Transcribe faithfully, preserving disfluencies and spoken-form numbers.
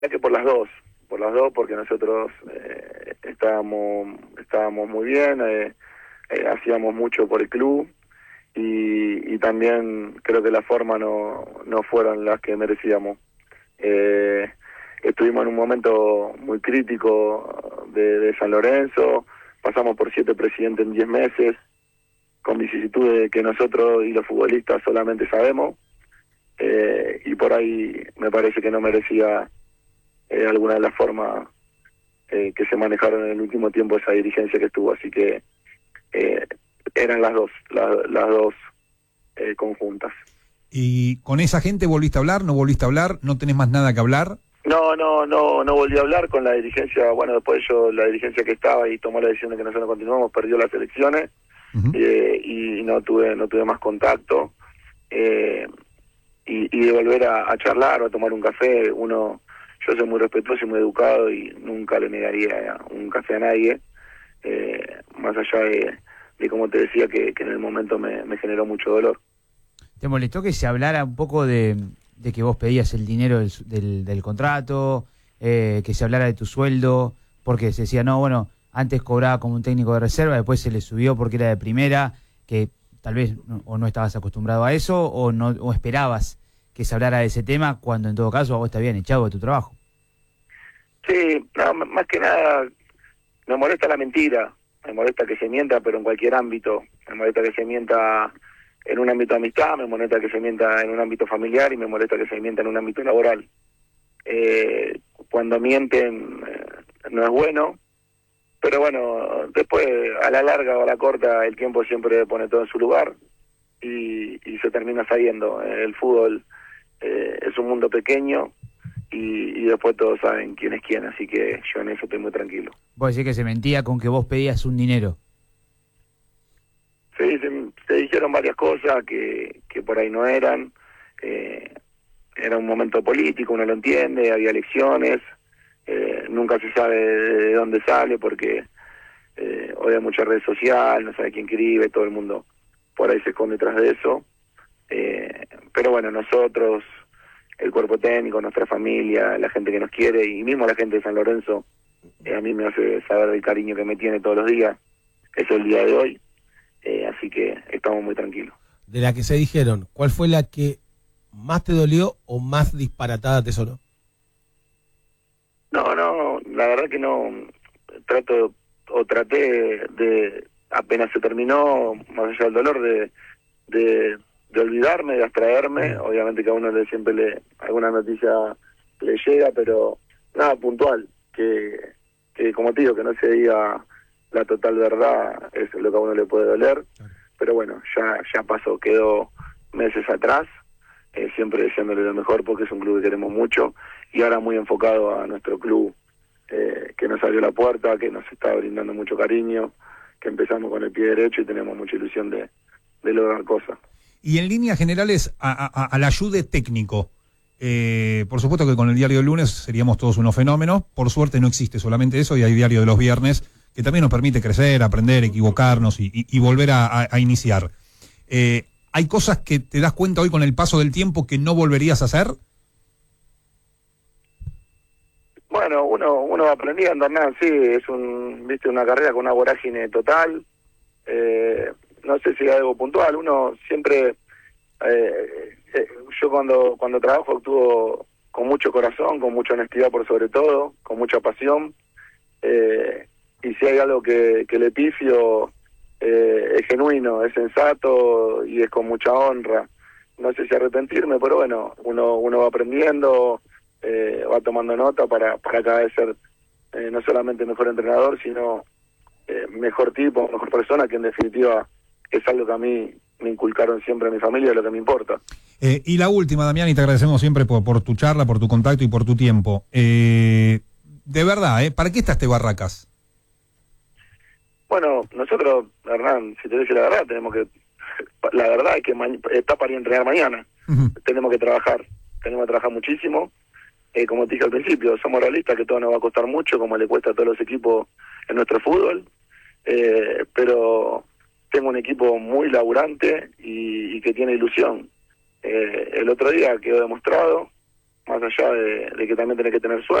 Es que por las dos, por las dos, porque nosotros eh, estábamos estábamos muy bien, eh, eh, hacíamos mucho por el club y, y también creo que la forma no, no fueron las que merecíamos. Eh, estuvimos en un momento muy crítico de, de San Lorenzo, pasamos por siete presidentes en diez meses, con vicisitudes que nosotros y los futbolistas solamente sabemos, eh, y por ahí me parece que no merecía eh, alguna de las formas eh, que se manejaron en el último tiempo esa dirigencia que estuvo, así que eh, eran las dos, la, las dos eh, conjuntas. ¿Y con esa gente volviste a hablar? ¿No volviste a hablar? ¿No tenés más nada que hablar? No, no, no, no volví a hablar con la dirigencia. Bueno, después yo, la dirigencia que estaba y tomó la decisión de que nosotros no continuamos, perdió las elecciones. Uh-huh. eh, y no tuve, no tuve más contacto. Eh, y, y de volver a, a charlar o a tomar un café, uno, yo soy muy respetuoso y muy educado y nunca le negaría un café a nadie, eh, más allá de, de como te decía, que, que en el momento me, me generó mucho dolor. ¿Te molestó que se hablara un poco de, de que vos pedías el dinero del, del, del contrato, eh, que se hablara de tu sueldo? Porque se decía, no, bueno, antes cobraba como un técnico de reserva, después se le subió porque era de primera, que tal vez no, o no estabas acostumbrado a eso, o no o esperabas que se hablara de ese tema, cuando en todo caso a vos te habían echado de tu trabajo. Sí, no, más que nada me molesta la mentira, me molesta que se mienta, pero en cualquier ámbito, me molesta que se mienta en un ámbito de amistad, me molesta que se mienta en un ámbito familiar y me molesta que se mienta en un ámbito laboral. Eh, cuando mienten eh, no es bueno, pero bueno, después a la larga o a la corta el tiempo siempre pone todo en su lugar y, y se termina sabiendo. El fútbol eh, es un mundo pequeño y, y después todos saben quién es quién, así que yo en eso estoy muy tranquilo. ¿Vos decís que se mentía con que vos pedías un dinero? Sí, se, se dijeron varias cosas que, que por ahí no eran. Eh, era un momento político, uno lo entiende, había elecciones, eh, nunca se sabe de dónde sale porque eh, hoy hay mucha red social, no sabe quién escribe, todo el mundo por ahí se esconde detrás de eso. Eh, pero bueno, nosotros, el cuerpo técnico, nuestra familia, la gente que nos quiere y mismo la gente de San Lorenzo, eh, a mí me hace saber el cariño que me tiene todos los días. Eso es el día de hoy. Eh, así que estamos muy tranquilos. De la que se dijeron, ¿cuál fue la que más te dolió o más disparatada te sonó? No, no, la verdad que no. Trato o traté de, de apenas se terminó, más allá del dolor, de, de, de olvidarme, de abstraerme. Obviamente que a uno le siempre le alguna noticia le llega, pero nada puntual. Que, que como te digo, que no se diga la total verdad es lo que a uno le puede doler, pero bueno, ya ya pasó, quedó meses atrás, eh, siempre deseándole lo mejor porque es un club que queremos mucho y ahora muy enfocado a nuestro club, eh, que nos abrió la puerta, que nos está brindando mucho cariño, que empezamos con el pie derecho y tenemos mucha ilusión de, de lograr cosas. Y en líneas generales, a, a, al ayude técnico, Eh, por supuesto que con el diario del lunes seríamos todos unos fenómenos, por suerte no existe solamente eso y hay diario de los viernes que también nos permite crecer, aprender, equivocarnos y, y, y volver a, a, a iniciar. Eh, ¿Hay cosas que te das cuenta hoy con el paso del tiempo que no volverías a hacer? Bueno, uno uno va aprendiendo, Hernán, sí, es un, viste, una carrera con una vorágine total, eh, no sé si hay algo puntual, uno siempre... Eh, eh, yo cuando cuando trabajo actúo con mucho corazón, con mucha honestidad por sobre todo, con mucha pasión, eh, y si hay algo que, que le pifio, eh, es genuino, es sensato y es con mucha honra. No sé si arrepentirme, pero bueno, uno uno va aprendiendo, eh, va tomando nota para, para cada vez ser eh, no solamente mejor entrenador, sino eh, mejor tipo, mejor persona, que en definitiva es algo que a mí me inculcaron siempre a mi familia, lo que me importa. Eh, y la última, Damián, y te agradecemos siempre por, por tu charla, por tu contacto y por tu tiempo. Eh, de verdad, ¿eh? ¿Para qué estás este Barracas? Bueno, nosotros, Hernán, si te dice la verdad, tenemos que... La verdad es que ma- está para ir a entrenar mañana. Uh-huh. Tenemos que trabajar, tenemos que trabajar muchísimo. Eh, como te dije al principio, somos realistas que todo nos va a costar mucho, como le cuesta a todos los equipos en nuestro fútbol. Eh, pero... tengo un equipo muy laburante y, y que tiene ilusión. Eh, el otro día quedó demostrado, más allá de, de que también tenés que tener suerte.